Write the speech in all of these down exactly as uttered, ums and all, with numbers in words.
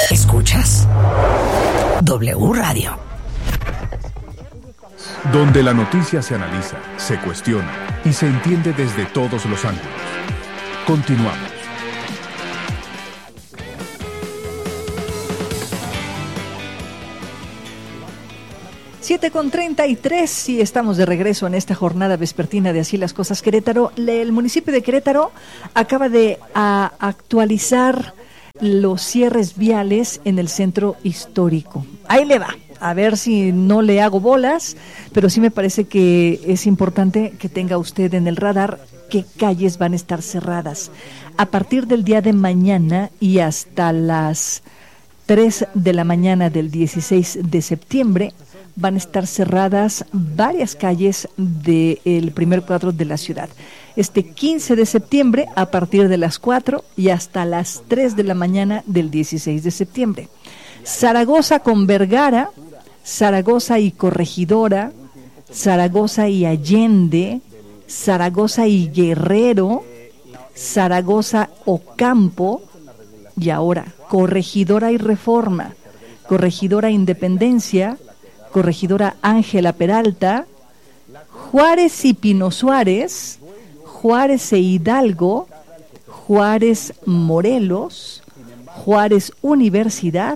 Escuchas W Radio. Donde la noticia se analiza, se cuestiona y se entiende desde todos los ángulos. Continuamos. siete con treinta y tres y estamos de regreso en esta jornada vespertina de Así las Cosas Querétaro. El municipio de Querétaro acaba de a, actualizar los cierres viales en el centro histórico. Ahí le va, a ver si no le hago bolas, pero sí me parece que es importante que tenga usted en el radar qué calles van a estar cerradas. A partir del día de mañana y hasta las tres de la mañana del dieciséis de septiembre, van a estar cerradas varias calles del primer cuadro de la ciudad. Este quince de septiembre a partir de las cuatro y hasta las tres de la mañana del dieciséis de septiembre. Zaragoza con Vergara, Zaragoza y Corregidora, Zaragoza y Allende, Zaragoza y Guerrero, Zaragoza Ocampo y ahora Corregidora y Reforma, Corregidora Independencia, Corregidora Ángela Peralta, Juárez y Pino Suárez, Juárez e Hidalgo, Juárez Morelos, Juárez Universidad,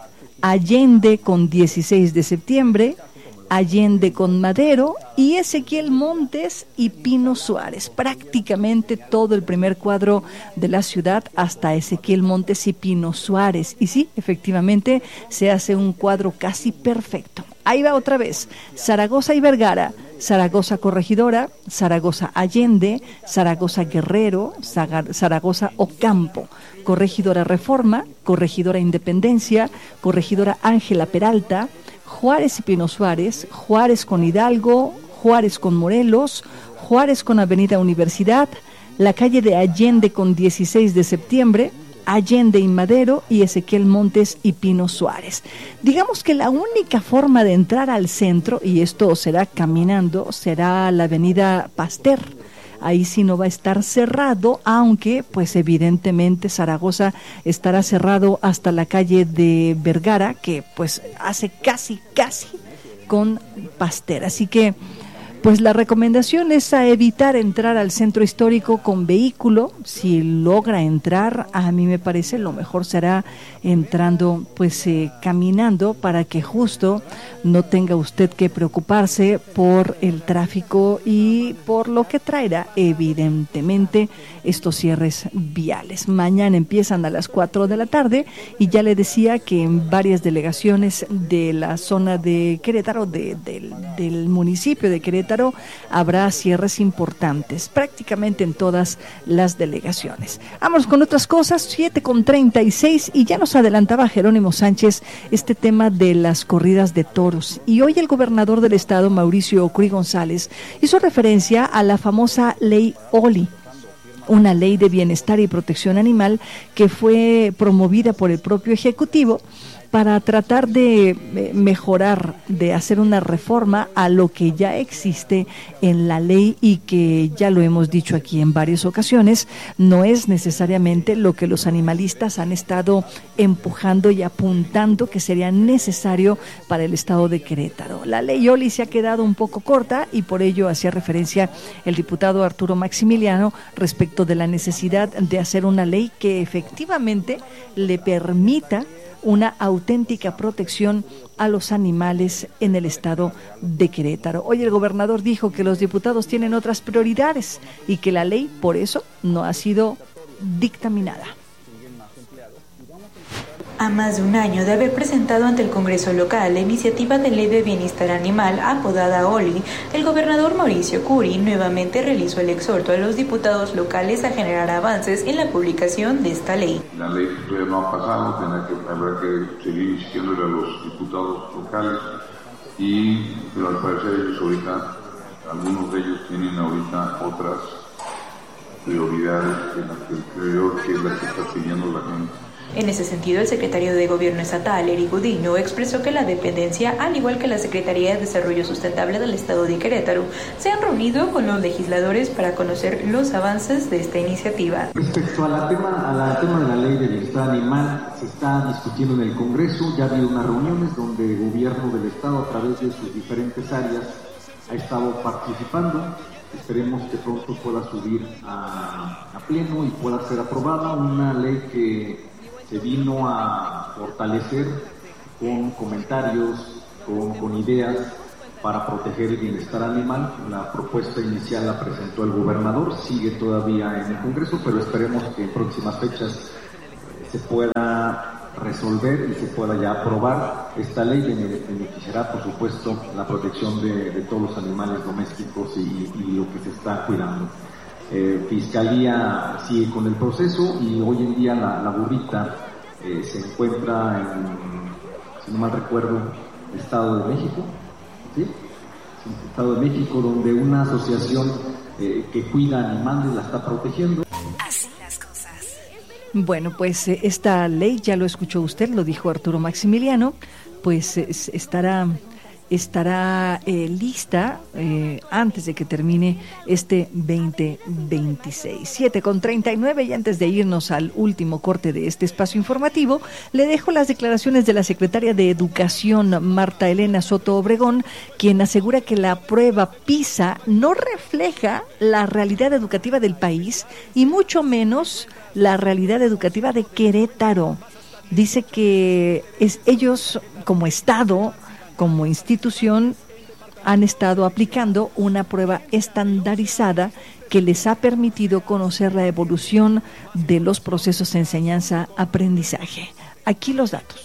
Allende con dieciséis de septiembre, Allende con Madero y Ezequiel Montes y Pino Suárez. Prácticamente todo el primer cuadro de la ciudad hasta Ezequiel Montes y Pino Suárez. Y sí, efectivamente, se hace un cuadro casi perfecto. Ahí va otra vez. Zaragoza y Vergara, Zaragoza Corregidora, Zaragoza Allende, Zaragoza Guerrero, Zaragoza Ocampo, Corregidora Reforma, Corregidora Independencia, Corregidora Ángela Peralta, Juárez y Pino Suárez, Juárez con Hidalgo, Juárez con Morelos, Juárez con Avenida Universidad, la calle de Allende con dieciséis de septiembre, Allende y Madero y Ezequiel Montes y Pino Suárez. Digamos que la única forma de entrar al centro, y esto será caminando, será la avenida Pasteur. Ahí sí no va a estar cerrado, aunque pues evidentemente Zaragoza estará cerrado hasta la calle de Vergara, que pues hace casi, casi con Pasteur. Así que pues la recomendación es a evitar entrar al centro histórico con vehículo. Si logra entrar, a mí me parece lo mejor será entrando pues eh, caminando, para que justo no tenga usted que preocuparse por el tráfico y por lo que traerá evidentemente estos cierres viales. Mañana empiezan a las cuatro de la tarde y ya le decía que en varias delegaciones de la zona de Querétaro, de, de, del municipio de Querétaro, habrá cierres importantes, prácticamente en todas las delegaciones. Vamos con otras cosas, siete con treinta y seis, y ya nos adelantaba Jerónimo Sánchez este tema de las corridas de toros. Y hoy el gobernador del estado, Mauricio Ocuri González, hizo referencia a la famosa ley Oli, una ley de bienestar y protección animal que fue promovida por el propio Ejecutivo para tratar de mejorar, de hacer una reforma a lo que ya existe en la ley y que ya lo hemos dicho aquí en varias ocasiones, no es necesariamente lo que los animalistas han estado empujando y apuntando que sería necesario para el estado de Querétaro. La ley Oli se ha quedado un poco corta y por ello hacía referencia el diputado Arturo Maximiliano respecto de la necesidad de hacer una ley que efectivamente le permita una auténtica protección a los animales en el estado de Querétaro. Hoy el gobernador dijo que los diputados tienen otras prioridades y que la ley por eso no ha sido dictaminada. A más de un año de haber presentado ante el Congreso local la iniciativa de ley de bienestar animal apodada Oli, el gobernador Mauricio Ocuri nuevamente realizó el exhorto a los diputados locales a generar avances en la publicación de esta ley. La ley todavía no ha pasado, tendrá que, habrá que seguir insistiéndole a los diputados locales, y pero al parecer ellos ahorita, algunos de ellos tienen ahorita otras prioridades en las que creo que es la que está pidiendo la gente. En ese sentido, el secretario de Gobierno Estatal, Eric Gudino, expresó que la dependencia, al igual que la Secretaría de Desarrollo Sustentable del Estado de Querétaro, se han reunido con los legisladores para conocer los avances de esta iniciativa. Respecto a la tema, a la tema de la ley de bienestar animal, se está discutiendo en el Congreso, ya ha habido unas reuniones donde el Gobierno del Estado, a través de sus diferentes áreas, ha estado participando. Esperemos que pronto pueda subir a, a pleno y pueda ser aprobada una ley que se vino a fortalecer con comentarios, con, con ideas para proteger el bienestar animal. La propuesta inicial la presentó el gobernador, sigue todavía en el Congreso, pero esperemos que en próximas fechas se pueda resolver y se pueda ya aprobar esta ley, beneficiará por supuesto la protección de, de todos los animales domésticos y, y lo que se está cuidando. Eh, Fiscalía sigue con el proceso y hoy en día la, la burrita eh, se encuentra en, si no mal recuerdo, el Estado de México, ¿sí? El Estado de México, donde una asociación eh, que cuida animales la está protegiendo. Así las cosas. Bueno, pues eh, esta ley, ya lo escuchó usted, lo dijo Arturo Maximiliano, pues eh, estará... estará eh, lista eh, antes de que termine este veinte veintiséis. siete con treinta y nueve, y antes de irnos al último corte de este espacio informativo, le dejo las declaraciones de la secretaria de Educación, Marta Elena Soto Obregón, quien asegura que la prueba PISA no refleja la realidad educativa del país y mucho menos la realidad educativa de Querétaro. Dice que es, ellos como Estado, como institución, han estado aplicando una prueba estandarizada que les ha permitido conocer la evolución de los procesos de enseñanza-aprendizaje. Aquí los datos.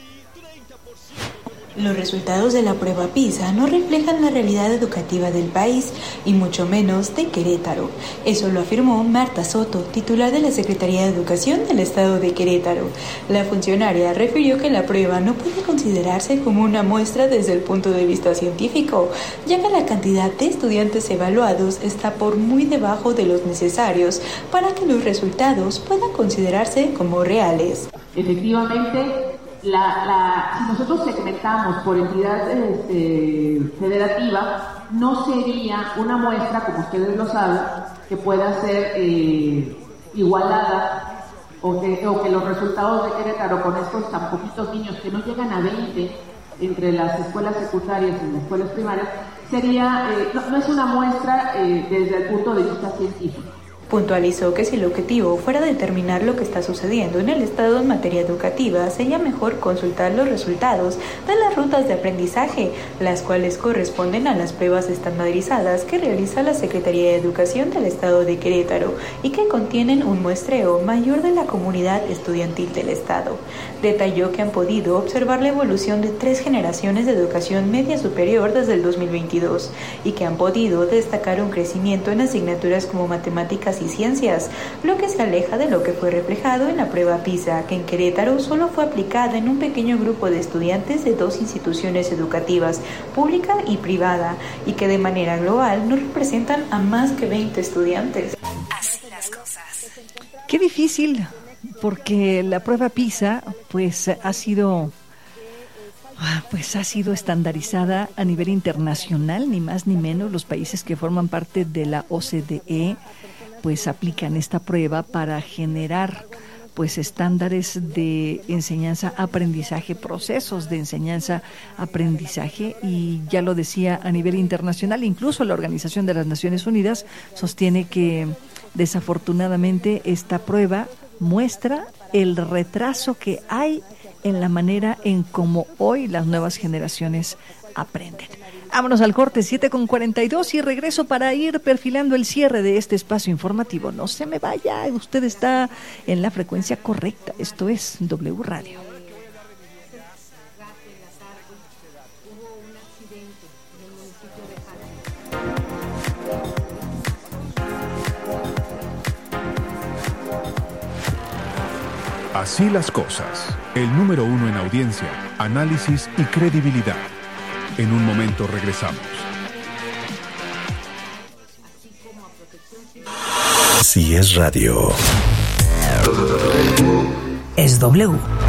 Los resultados de la prueba PISA no reflejan la realidad educativa del país y mucho menos de Querétaro. Eso lo afirmó Marta Soto, titular de la Secretaría de Educación del Estado de Querétaro. La funcionaria refirió que la prueba no puede considerarse como una muestra desde el punto de vista científico, ya que la cantidad de estudiantes evaluados está por muy debajo de los necesarios para que los resultados puedan considerarse como reales. Efectivamente, La, la, si nosotros segmentamos por entidad este, federativa, no sería una muestra, como ustedes lo saben, que pueda ser eh, igualada o que, o que los resultados de Querétaro con estos tan poquitos niños que no llegan a veinte entre las escuelas secundarias y las escuelas primarias, sería eh, no, no es una muestra eh, desde el punto de vista científico. Puntualizó que si el objetivo fuera determinar lo que está sucediendo en el Estado en materia educativa, sería mejor consultar los resultados de las rutas de aprendizaje, las cuales corresponden a las pruebas estandarizadas que realiza la Secretaría de Educación del Estado de Querétaro y que contienen un muestreo mayor de la comunidad estudiantil del Estado. Detalló que han podido observar la evolución de tres generaciones de educación media superior desde el dos mil veintidós y que han podido destacar un crecimiento en asignaturas como matemáticas y ciencias, lo que se aleja de lo que fue reflejado en la prueba PISA, que en Querétaro solo fue aplicada en un pequeño grupo de estudiantes de dos instituciones educativas, pública y privada, y que de manera global no representan a más que veinte estudiantes. Así las cosas. Qué difícil, porque la prueba PISA pues ha sido pues ha sido estandarizada a nivel internacional, ni más ni menos. Los países que forman parte de la O C D E pues aplican esta prueba para generar pues estándares de enseñanza-aprendizaje, procesos de enseñanza-aprendizaje, y ya lo decía a nivel internacional, incluso la Organización de las Naciones Unidas sostiene que desafortunadamente esta prueba muestra el retraso que hay en la manera en cómo hoy las nuevas generaciones aprenden. Vámonos al corte, siete con cuarenta y dos, y regreso para ir perfilando el cierre de este espacio informativo. No se me vaya, usted está en la frecuencia correcta. Esto es W Radio. Así las cosas. El número uno en audiencia, análisis y credibilidad. En un momento regresamos. Así es radio. es W.